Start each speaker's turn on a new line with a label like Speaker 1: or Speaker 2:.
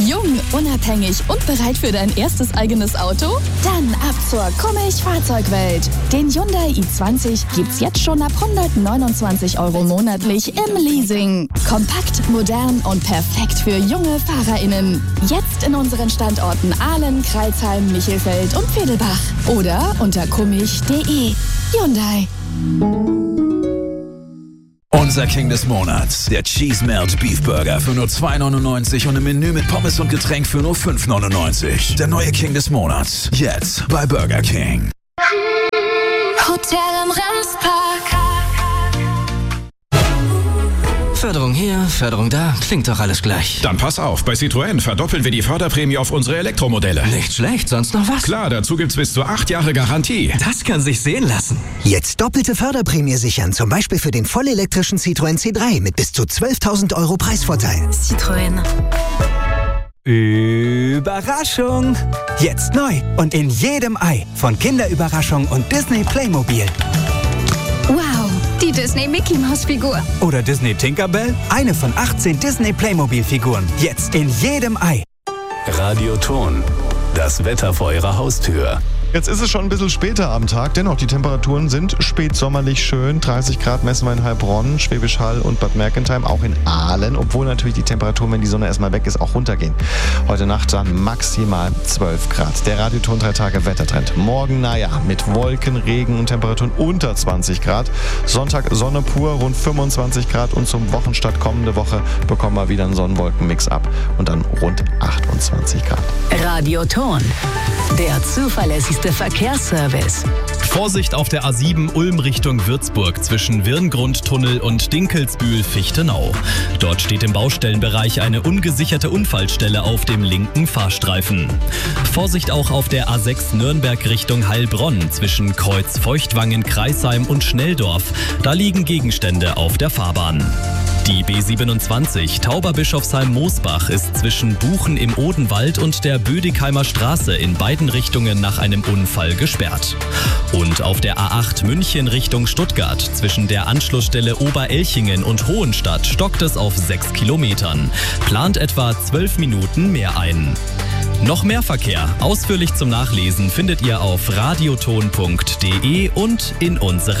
Speaker 1: Jung, unabhängig und bereit für dein erstes eigenes Auto? Dann ab zur Kummich Fahrzeugwelt. Den Hyundai i20 gibt's jetzt schon ab 129 € monatlich im Leasing. Kompakt, modern und perfekt für junge FahrerInnen. Jetzt in unseren Standorten Ahlen, Crailsheim, Michelfeld und Vedelbach. Oder unter kummich.de. Hyundai.
Speaker 2: Unser King des Monats, der Cheese Melt Beef Burger für nur 2,99 und im Menü mit Pommes und Getränk für nur 5,99. Der neue King des Monats, jetzt bei Burger King.
Speaker 3: Hotel am Remspark.
Speaker 4: Förderung hier, Förderung da, klingt doch alles gleich.
Speaker 5: Dann pass auf, bei Citroën verdoppeln wir die Förderprämie auf unsere Elektromodelle.
Speaker 4: Nicht schlecht, sonst noch was?
Speaker 5: Klar, dazu gibt's bis zu 8 Jahre Garantie.
Speaker 4: Das kann sich sehen lassen.
Speaker 6: Jetzt doppelte Förderprämie sichern, zum Beispiel für den vollelektrischen Citroën C3 mit bis zu 12.000 € Preisvorteil.
Speaker 3: Citroën.
Speaker 7: Überraschung! Jetzt neu und in jedem Ei von Kinderüberraschung und Disney Playmobil.
Speaker 3: Wow, die Disney Mickey Maus Figur.
Speaker 7: Oder Disney Tinkerbell, eine von 18 Disney Playmobil Figuren. Jetzt in jedem Ei.
Speaker 8: Radioton, das Wetter vor Ihrer Haustür.
Speaker 9: Jetzt ist es schon ein bisschen später am Tag, dennoch die Temperaturen sind spätsommerlich schön. 30 Grad messen wir in Heilbronn, Schwäbisch Hall und Bad Mergentheim, auch in Aalen, obwohl natürlich die Temperaturen, wenn die Sonne erstmal weg ist, auch runtergehen. Heute Nacht dann maximal 12 Grad. Der Radioton 3 Tage Wettertrend. Morgen, mit Wolken, Regen und Temperaturen unter 20 Grad. Sonntag Sonne pur, rund 25 Grad und zum Wochenstart kommende Woche bekommen wir wieder einen Sonnenwolkenmix ab und dann rund 28 Grad.
Speaker 10: Radioton, der zuverlässigste Verkehrsservice.
Speaker 11: Vorsicht auf der A7 Ulm Richtung Würzburg zwischen Wirngrundtunnel und Dinkelsbühl-Fichtenau. Dort steht im Baustellenbereich eine ungesicherte Unfallstelle auf dem linken Fahrstreifen. Vorsicht auch auf der A6 Nürnberg Richtung Heilbronn zwischen Kreuz-Feuchtwangen, Kreisheim und Schnelldorf. Da liegen Gegenstände auf der Fahrbahn. Die B27 Tauberbischofsheim-Moosbach ist zwischen Buchen im Odenwald und der Bödigheimer Straße in beiden Richtungen nach einem Unfall gesperrt. Und auf der A8 München Richtung Stuttgart zwischen der Anschlussstelle Oberelchingen und Hohenstadt stockt es auf 6 Kilometern. Plant etwa 12 Minuten mehr ein. Noch mehr Verkehr, ausführlich zum Nachlesen, findet ihr auf radioton.de und in unserer